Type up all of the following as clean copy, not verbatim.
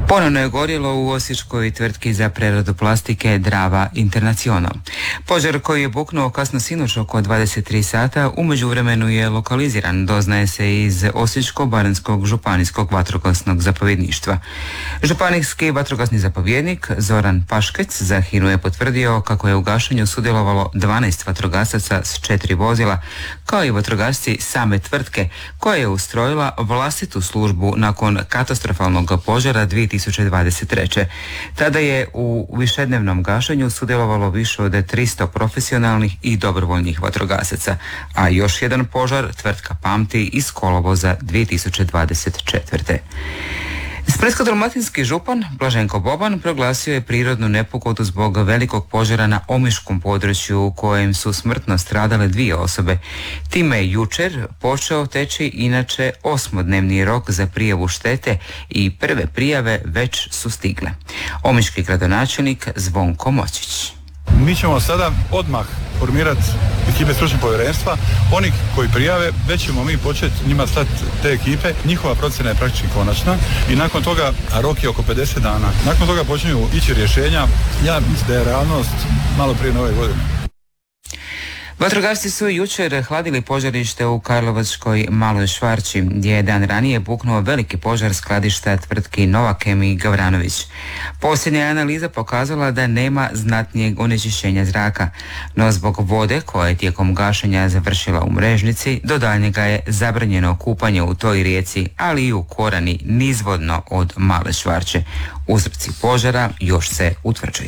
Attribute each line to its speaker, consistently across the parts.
Speaker 1: Ponovno je gorjelo u osječkoj tvrtki za preradu plastike Drava Internacional. Požar koji je buknuo kasno sinoć oko 23 sata u međuvremenu je lokaliziran, doznaje se iz Osječko-baranjskog županijskog vatrogasnog zapovjedništva. Županijski vatrogasni zapovjednik Zoran Paškec za HINA-u je potvrdio kako je u gašenju sudjelovalo 12 vatrogasaca s 4 vozila, kao i vatrogasci same tvrtke koja je ustrojila vlastitu službu nakon katastrofalnog požara 2023. Tada je u višednevnom gašenju sudjelovalo više od 300 profesionalnih i dobrovoljnih vatrogasaca, a još jedan požar tvrtka pamti iz kolovoza 2024. Splitsko-dalmatinski župan Blaženko Boban proglasio je prirodnu nepogodu zbog velikog požara na omiškom području u kojem su smrtno stradale 2 osobe. Time je jučer počeo teći inače 8-dnevni rok za prijavu štete i prve prijave već su stigle. Omiški gradonačelnik Zvonko Močić.
Speaker 2: Mi ćemo sada odmah formirati ekipe stručnog povjerenstva. Oni koji prijave, već ćemo mi početi njima slati te ekipe. Njihova procjena je praktički konačna i nakon toga, a rok je oko 50 dana, nakon toga počinju ići rješenja. Ja mislim da je realnost malo prije nove godine.
Speaker 1: Vatrogasci su jučer hladili požarište u Karlovačkoj Maloj Švarči, gdje je dan ranije buknuo veliki požar skladišta tvrtki Novakem i Gavranović. Posljednja analiza pokazala da nema znatnijeg onečišćenja zraka, no zbog vode koja je tijekom gašenja završila u Mrežnici, do daljnjega je zabranjeno kupanje u toj rijeci, ali i u Korani nizvodno od Male Švarče. Uzroci požara još se utvrđuju.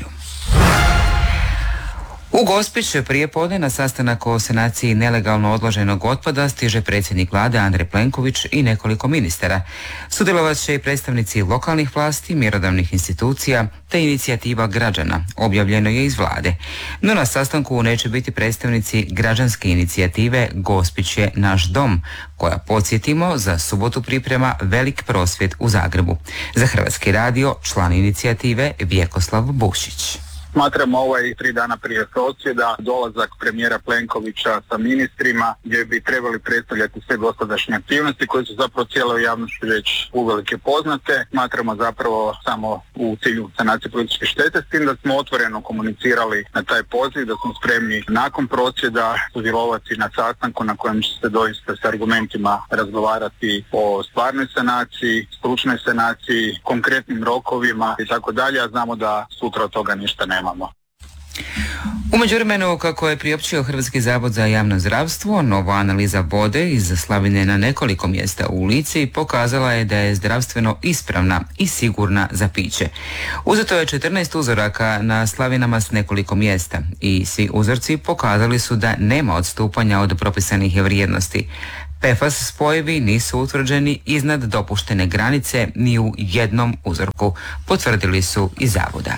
Speaker 1: U Gospić prije podne na sastanak o sanaciji nelegalno odloženog otpada stiže predsjednik vlade Andrej Plenković i nekoliko ministara. Sudjelovat će i predstavnici lokalnih vlasti, mjerodavnih institucija te inicijativa građana, objavljeno je iz vlade. No na sastanku neće biti predstavnici građanske inicijative Gospić je naš dom, koja, podsjetimo, za subotu priprema velik prosvjed u Zagrebu. Za Hrvatski radio član inicijative Vjekoslav Bušić.
Speaker 3: Smatramo 3 dana prije prosvjeda dolazak premijera Plenkovića sa ministrima gdje bi trebali predstavljati sve dosadašnje aktivnosti koje su zapravo cijeloj javnosti već uvelike poznate. Smatramo zapravo samo u cilju sanacije političke štete, s tim da smo otvoreno komunicirali na taj poziv, da smo spremni nakon prosvjeda sudjelovati na sastanku na kojem će se doista s argumentima razgovarati o stvarnoj sanaciji, stručnoj sanaciji, konkretnim rokovima i tako dalje, a znamo da sutra od toga ništa nema.
Speaker 1: U međuvremenu, kako je priopćio Hrvatski zavod za javno zdravstvo, nova analiza vode iz slavine na nekoliko mjesta u Lici pokazala je da je zdravstveno ispravna i sigurna za piće. Uzeto je 14 uzoraka na slavinama s nekoliko mjesta i svi uzorci pokazali su da nema odstupanja od propisanih vrijednosti. PFAS spojevi nisu utvrđeni iznad dopuštene granice ni u jednom uzorku, potvrdili su iz zavoda.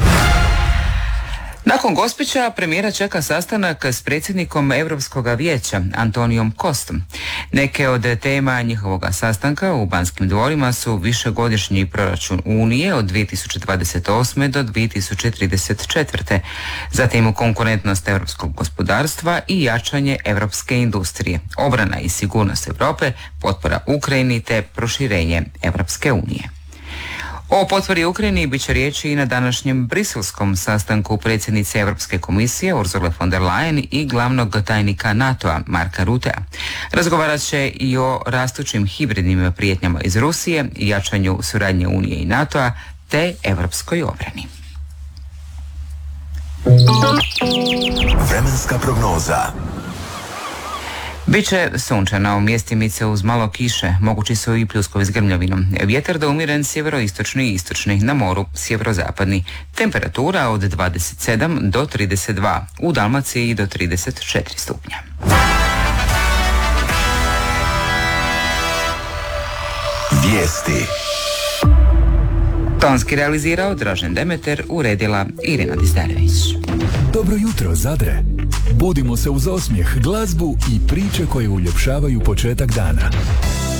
Speaker 1: Nakon Gospića premijera čeka sastanak s predsjednikom Europskog vijeća Antonijom Kostom. Neke od tema njihovog sastanka u Banskim dvorima su višegodišnji proračun Unije od 2028. do 2034. Zatim konkurentnost europskog gospodarstva i jačanje europske industrije, obrana i sigurnost Europe, potpora Ukrajini te proširenje Europske unije. O potpori Ukrajini bit će riječi i na današnjem briselskom sastanku predsjednice Europske komisije Ursule von der Leyen i glavnog tajnika NATO-a Marka Rutea. Razgovarat će i o rastućim hibridnim prijetnjama iz Rusije, jačanju suradnje Unije i NATO-a te europskoj obrani.
Speaker 4: Vremenska prognoza.
Speaker 1: Biće sunčano, mjestimice uz malo kiše, mogući su i pljuskovi s grmljavinom. Vjetar da umiren sjeveroistočni i istočni, na moru sjeverozapadni. Temperatura od 27 do 32, u Dalmaciji do 34 stupnja.
Speaker 4: Vijesti.
Speaker 1: Tonski realizirao Dražen Demeter, uredila Irina Dizdarević.
Speaker 5: Dobro jutro, Zadre. Budimo se uz osmijeh, glazbu i priče koje uljepšavaju početak dana.